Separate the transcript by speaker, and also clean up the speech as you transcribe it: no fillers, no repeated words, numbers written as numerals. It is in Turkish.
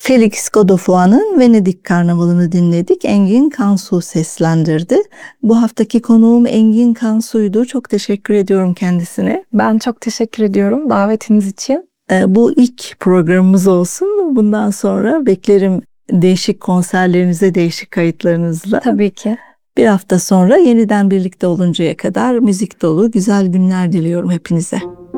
Speaker 1: Felix Godofoa'nın Venedik Karnavalı'nı dinledik. Engin Kansu seslendirdi. Bu haftaki konuğum Engin Kansu'ydu. Çok teşekkür ediyorum kendisine.
Speaker 2: Ben çok teşekkür ediyorum davetiniz için.
Speaker 1: Bu ilk programımız olsun. Bundan sonra beklerim değişik konserlerinize, değişik kayıtlarınızla.
Speaker 2: Tabii ki.
Speaker 1: Bir hafta sonra yeniden birlikte oluncaya kadar müzik dolu güzel günler diliyorum hepinize.